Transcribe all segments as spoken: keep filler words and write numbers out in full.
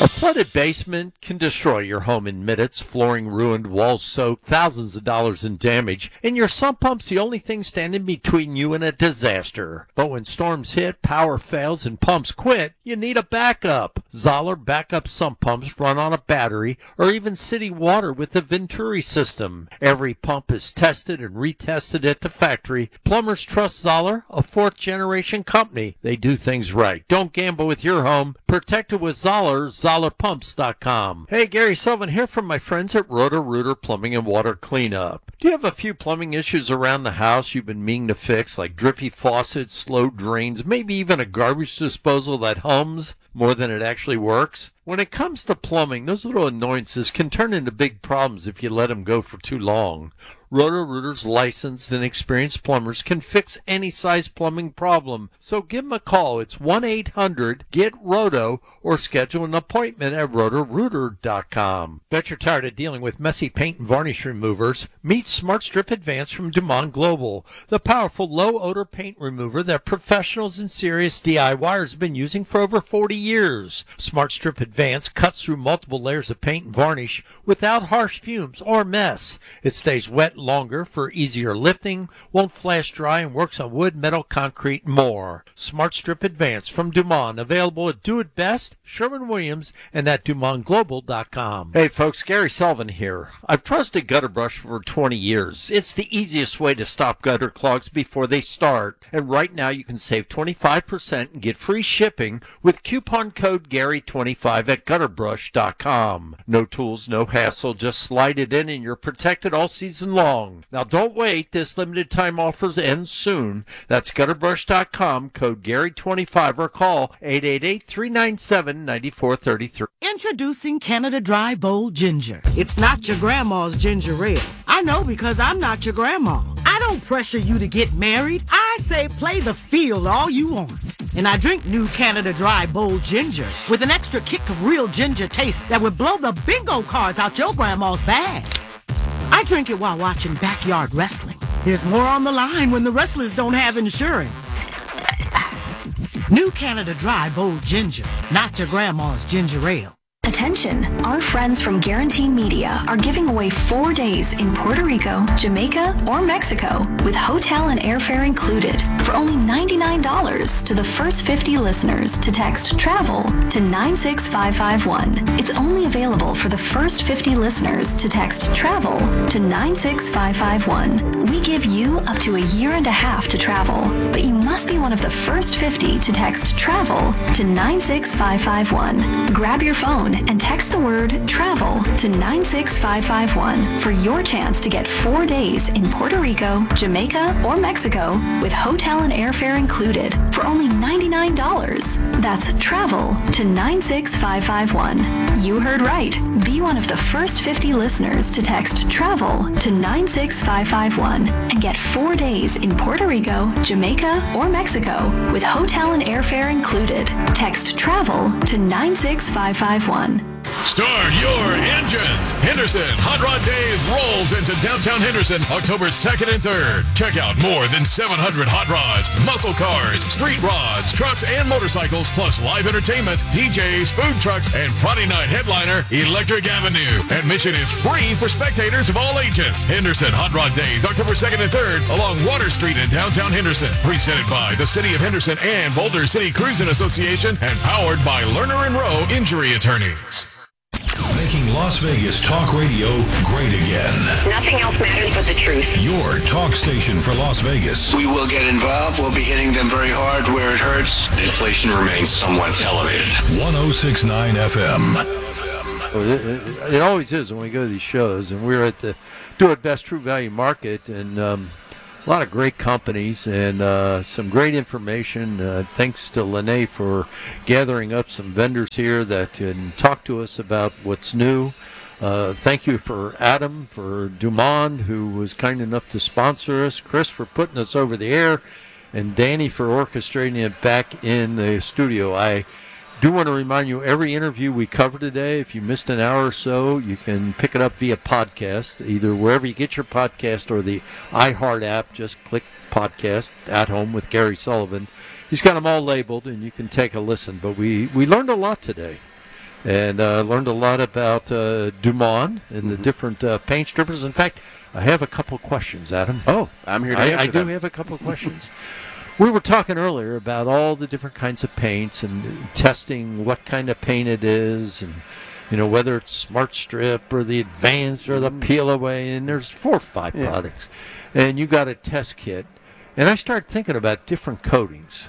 A flooded basement can destroy your home in minutes, flooring ruined, walls soaked, thousands of dollars in damage, and your sump pump's the only thing standing between you and a disaster. But when storms hit, power fails, and pumps quit, you need a backup. Zoller backup sump pumps run on a battery or even city water with the Venturi system. Every pump is tested and retested at the factory. Plumbers trust Zoller, a fourth-generation company. They do things right. Don't gamble with your home. Protect it with Zoller. Zoller pumps dot com. Hey, Gary Sullivan here from my friends at Roto-Rooter Plumbing and Water Cleanup. Do you have a few plumbing issues around the house you've been meaning to fix, like drippy faucets, slow drains, maybe even a garbage disposal that hums more than it actually works? When it comes to plumbing, those little annoyances can turn into big problems if you let them go for too long. Roto-Rooter's licensed and experienced plumbers can fix any size plumbing problem, so give them a call. It's one eight hundred get roto or schedule an appointment at roto rooter dot com. Bet you're tired of dealing with messy paint and varnish removers? Meet Smart Strip Advanced from Dumont Global, the powerful low-odor paint remover that professionals and serious D I Y ers have been using for over forty years. Smart Strip Advanced cuts through multiple layers of paint and varnish without harsh fumes or mess. It stays wet longer for easier lifting, won't flash dry, and works on wood, metal, concrete, and more. Smart Strip Advanced from Dumont, available at Do It Best, Sherwin-Williams, and at dumont global dot com. Hey folks, Gary Sullivan here. I've trusted Gutter Brush for twenty years. It's the easiest way to stop gutter clogs before they start. And right now you can save twenty-five percent and get free shipping with coupon code Gary twenty-five at gutter brush dot com. No tools, no hassle, just slide it in and you're protected all season long. Now don't wait, this limited time offers end soon. That's gutter brush dot com, code Gary twenty-five, or call eight eight eight, three nine seven, nine four three three. Introducing Canada Dry Bold Ginger. It's not your grandma's ginger ale. I know, because I'm not your grandma. I don't pressure you to get married. I say play the field all you want. And I drink new Canada Dry Bold Ginger with an extra kick of real ginger taste that would blow the bingo cards out your grandma's bag. I drink it while watching backyard wrestling. There's more on the line when the wrestlers don't have insurance. New Canada Dry Bold Ginger, not your grandma's ginger ale. Attention, our friends from Guarantee Media are giving away four days in Puerto Rico, Jamaica, or Mexico with hotel and airfare included for only ninety-nine dollars to the first fifty listeners to text TRAVEL to nine six five five one. It's only available for the first fifty listeners to text TRAVEL to nine six five five one. We give you up to a year and a half to travel, but you must be one of the first fifty to text TRAVEL to nine six five five one. Grab your phone and text the word TRAVEL to nine six five five one for your chance to get four days in Puerto Rico, Jamaica, or Mexico with hotel and airfare included for only ninety-nine dollars. That's TRAVEL to nine six five five one. You heard right. Be one of the first fifty listeners to text TRAVEL to nine six five five one and get four days in Puerto Rico, Jamaica, or Mexico with hotel and airfare included. Text TRAVEL to nine six five five one. Start your engines. Henderson Hot Rod Days rolls into downtown Henderson October second and third. Check out more than seven hundred hot rods, muscle cars, street rods, trucks, and motorcycles, plus live entertainment, D Js, food trucks, and Friday night headliner, Electric Avenue. Admission is free for spectators of all ages. Henderson Hot Rod Days, October second and third, along Water Street in downtown Henderson. Presented by the City of Henderson and Boulder City Cruising Association, and powered by Lerner and Rowe Injury Attorneys. Making Las Vegas talk radio great again. Nothing else matters but the truth. Your talk station for Las Vegas. We will get involved. We'll be hitting them very hard where it hurts. Inflation remains somewhat elevated. one oh six point nine F M. It, it always is when we go to these shows, and we're at the Do It Best True Value Market, and um, a lot of great companies and uh, some great information. Uh, thanks to Lene for gathering up some vendors here that can talk to us about what's new. Uh, thank you for Adam, for Dumont, who was kind enough to sponsor us, Chris for putting us over the air, and Danny for orchestrating it back in the studio. I do want to remind you, every interview we cover today, if you missed an hour or so, you can pick it up via podcast, either wherever you get your podcast or the iHeart app. Just click podcast, At Home with Gary Sullivan. He's got them all labeled, and you can take a listen. But we, we learned a lot today. and uh, learned a lot about uh, Dumont and Mm-hmm. the different uh, paint strippers. In fact, I have a couple questions, Adam. Oh, I'm here to I, answer I do them. have a couple of questions. We were talking earlier about all the different kinds of paints and testing what kind of paint it is, and you know whether it's Smart Strip or the Advanced or the Peel Away, and there's four or five Yeah. products, and you got a test kit. And I started thinking about different coatings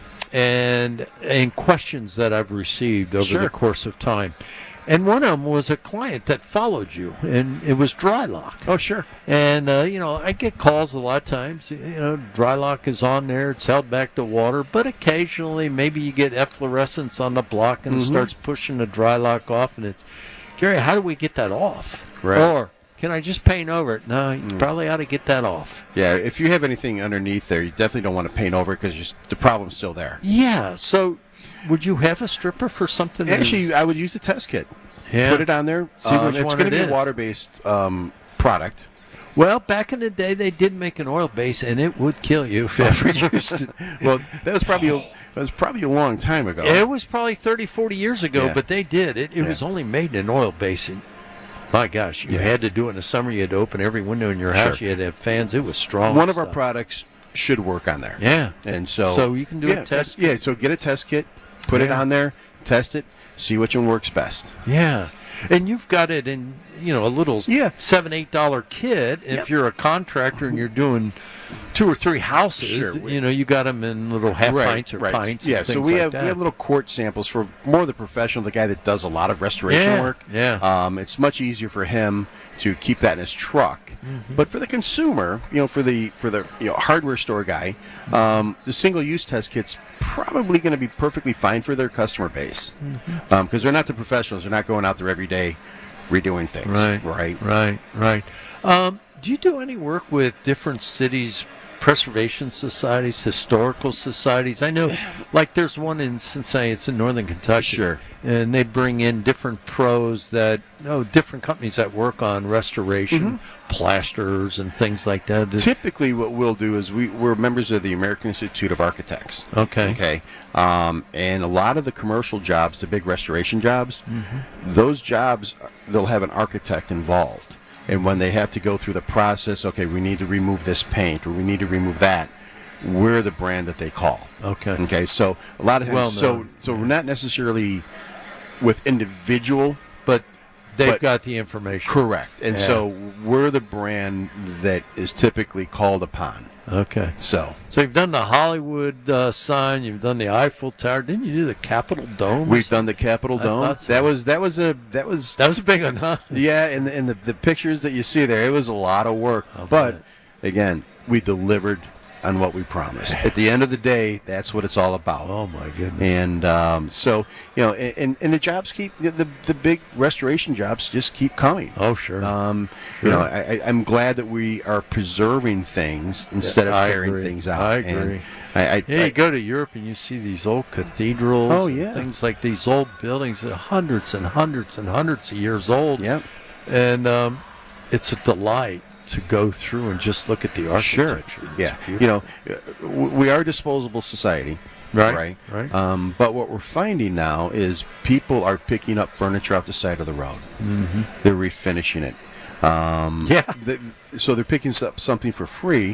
and and questions that I've received over Sure. the course of time. And one of them was a client that followed you, and it was Drylock. Oh, sure. And, uh, you know, I get calls a lot of times. You know, Drylock is on there. It's held back to water. But occasionally, maybe you get efflorescence on the block and it Mm-hmm. starts pushing the Drylock off. And it's, Gary, how do we get that off? Right. Or can I just paint over it? No, you probably ought to get that off. Yeah, if you have anything underneath there, you definitely don't want to paint over it because the problem's still there. Yeah. So would you have a stripper for something that Actually, is- I would use a test kit. Yeah. Put it on there. See Um, which it's one going it to be is. a water-based um, product. Well, back in the day, they did make an oil base, and it would kill you if you ever used it. Well, that was probably a, that was probably a long time ago. It was probably thirty, forty years ago, Yeah. but they did. It, it Yeah. was only made in an oil basin. My gosh, you Yeah. had to do it in the summer. You had to open every window in your house. Sure. You had to have fans. It was strong. One of our stuff. products should work on there. Yeah. And so So you can do a yeah, test Yeah, so get a test kit, put it Yeah. on there, test it, see which one works best. Yeah. And you've got it in, you know, a little Yeah. seven, eight dollar kit. If Yep. you're a contractor and you're doing two or three houses, Sure, we- you know, you got them in little half pints or pints. Yeah, and so things we like have that. we have little quart samples for more the professional, the guy that does a lot of restoration Yeah, work. yeah. Um, it's much easier for him to keep that in his truck. Mm-hmm. But for the consumer, you know, for the for the you know hardware store guy, um, the single use test kit's probably going to be perfectly fine for their customer base because Mm-hmm. they're not the professionals. They're not going out there every day redoing things. Right, Right. right, right. Um, do you do any work with different cities' preservation societies, historical societies? I know, like, there's one in Cincinnati. It's in northern Kentucky. Sure. And they bring in different pros that, no, different companies that work on restoration, plasters, and things like that. Does- Typically, what we'll do is we, we're members of the American Institute of Architects. Okay. Okay. Um, and a lot of the commercial jobs, the big restoration jobs, Mm-hmm. those jobs, they'll have an architect involved. And when they have to go through the process, okay, we need to remove this paint or we need to remove that, we're the brand that they call. Okay. Okay. So a lot of times, Well so known. so we're not necessarily with individual. But they've But- got the information. Correct. And Yeah. so we're the brand that is typically called upon. Okay. So So you've done the Hollywood uh, sign. You've done the Eiffel Tower. Didn't you do the Capitol Dome? or we've something? done the Capitol I Dome. thought so. That was that was a that was That was a big one, huh? yeah. And the, and the the pictures that you see there, it was a lot of work. I'll but bet. again, we delivered on what we promised. At the end of the day, that's what it's all about. Oh, my goodness. And um, so you know, and, and the jobs keep the, the the big restoration jobs just keep coming. Oh, sure. Um, You know, I, I- I'm glad that we are preserving things instead of I tearing agree. things out. I And agree. I, I, Yeah, I- you go to Europe and you see these old cathedrals. Oh, and yeah. things like these old buildings that are hundreds and hundreds and hundreds of years old. Yep. And um, it's a delight to go through and just look at the Sure. architecture. It's Yeah. beautiful. You know, uh, w- we are a disposable society. Right, Right. right. Um, but what we're finding now is people are picking up furniture off the side of the road. Mm-hmm. They're refinishing it. Um, Yeah. th- so they're picking up something for free,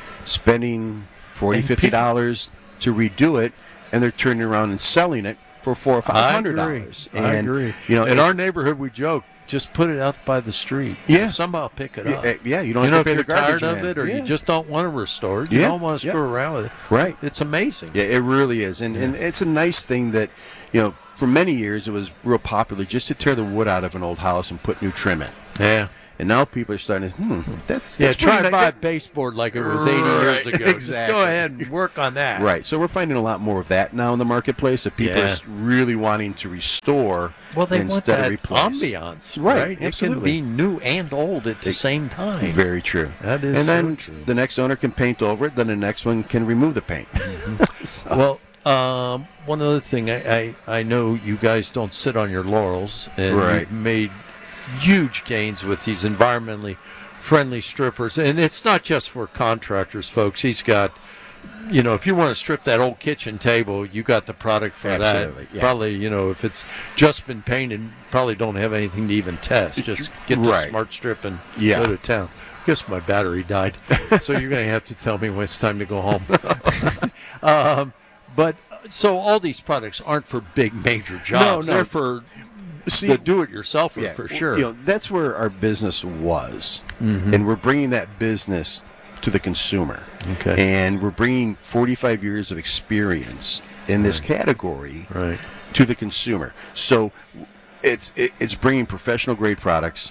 spending forty And dollars, fifty people- dollars to redo it, and they're turning around and selling it for four or five I hundred agree. dollars. I agree. You know, in it's- our neighborhood, we joke, just put it out by the street. Yeah. Somebody will pick it Yeah, up. uh, yeah, you don't You have know, to if pay you're the garbage tired of man. it or Yeah. you just don't want to restore it, you Yeah, don't want to yeah. screw around with it. Right. It's amazing. Yeah, it really is, and and it's a nice thing that, you know, for many years it was real popular just to tear the wood out of an old house and put new trim in, Yeah. and now people are starting to, hmm, that's, Yeah, that's try pretty and buy a nice. baseboard like it was eighty years Right, ago. Just exactly. go ahead and work on that. Right, so we're finding a lot more of that now in the marketplace. That people Yeah. are s- really wanting to restore Well, they want instead that of replace. ambiance, Right, right? It absolutely. can be new and old at the same time. Very true. That is and then so true. the next owner can paint over it. Then the next one can remove the paint. Well, um, one other thing, I, I, I know you guys don't sit on your laurels, and Right. you've made huge gains with these environmentally friendly strippers. And it's not just for contractors, folks. He's got you know, if you want to strip that old kitchen table, you got the product for Absolutely, that. yeah. Probably, you know, if it's just been painted, probably don't have anything to even test. Just get the Right. Smart Strip and Yeah. go to town. Guess my battery died, so you're going to have to tell me when it's time to go home. um, but so all these products aren't for big major jobs. No, no. They're for See, the do-it-yourselfer yeah, for sure. You know, that's where our business was, Mm-hmm. and we're bringing that business to the consumer. Okay. And we're bringing forty-five years of experience in this category Right. to the consumer. So it's it, it's bringing professional grade products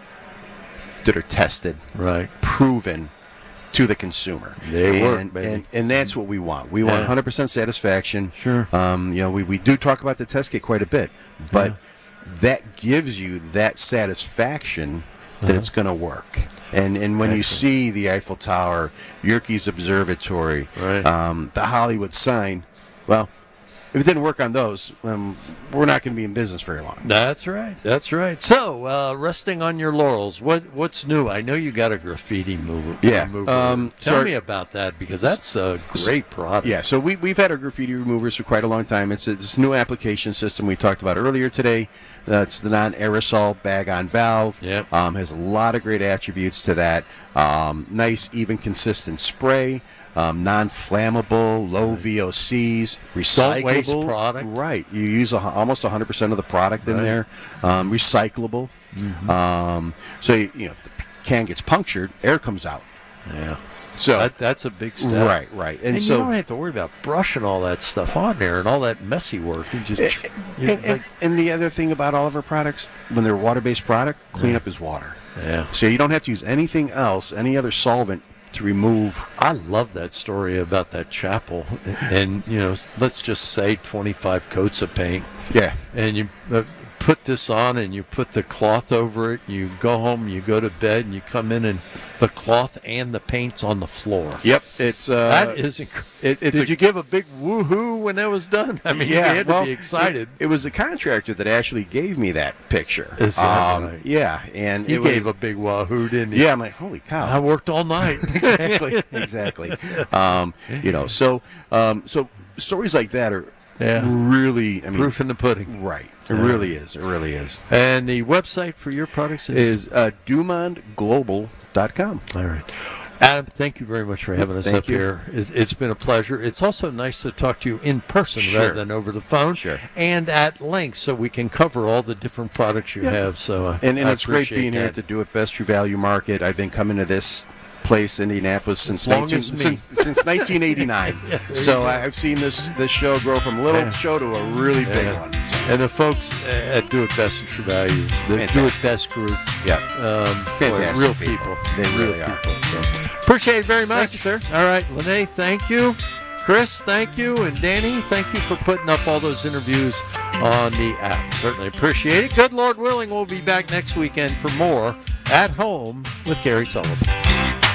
that are tested, Right. proven to the consumer. They and, work, baby. and and that's what we want. We want Yeah. one hundred percent satisfaction. Sure. Um, you know, we, we do talk about the test kit quite a bit, but that gives you that satisfaction that Uh-huh. it's going to work. And and when you Excellent. see the Eiffel Tower, Yerkes Observatory, Right. um, the Hollywood sign, well, if it didn't work on those, um, we're not going to be in business very long. That's right. That's right. So, uh, resting on your laurels, what what's new? I know you got a graffiti mover. Yeah, remover. um, Tell so- me about that because that's a great product. Yeah, so we, we've had our graffiti removers for quite a long time. It's this new application system we talked about earlier today. That's the non-aerosol bag-on valve. Yep. Um, has a lot of great attributes to that. Um, nice, even, consistent spray. Um, non-flammable, low V O Cs, recyclable. Don't waste product. Right. You use a, almost one hundred percent of the product in Right. there. Um, recyclable. Um, so, you, you know, the can gets punctured, air comes out. Yeah. So That, that's a big step. Right, right. And, And, so you don't have to worry about brushing all that stuff on there and all that messy work. You just, you And, and, and the other thing about all of our products, when they're water-based product, cleanup is water. yeah. So you don't have to use anything else, any other solvent to remove. I love that story about that chapel. And, you know, let's just say twenty-five coats of paint. Yeah. And you uh, put this on and you put the cloth over it. You go home, you go to bed, and you come in and the cloth and the paint's on the floor. Yep. It's uh, That is incredible. it, it's Did a, you give a big woohoo when that was done? I mean, yeah, you had well, to be excited. It, it was the contractor that actually gave me that picture. Is that right? Yeah, and You it was, gave a big wahoo, didn't you? yeah. I'm like, holy cow. I worked all night. exactly, exactly. Um, you know, so um, so stories like that are Yeah. really, I mean, Proof in the pudding. right. It really is. It really is. And the website for your products is? Is uh, dumond global dot com. All right. Adam, thank you very much for having us Thank up you. here. It's, it's been a pleasure. It's also nice to talk to you in person Sure. rather than over the phone. Sure. And at length so we can cover all the different products you Yeah. have. So uh, And, and I it's great appreciate being here that. at the Do It Best True Value Market. I've been coming to this place, Indianapolis, since long nineteen, as me. since, since nineteen eighty-nine. So I've seen this this show grow from a little Yeah. show to a really big Yeah. one. So, And the folks at Do It Best and True Value, the Fantastic. Do It Best group, yeah. um, Fantastic real people. people. They real really are. people. So, appreciate it very much. Thank you, sir. All right, Lene, thank you. Chris, thank you. And Danny, thank you for putting up all those interviews on the app. Certainly appreciate it. Good Lord willing, we'll be back next weekend for more At Home with Gary Sullivan.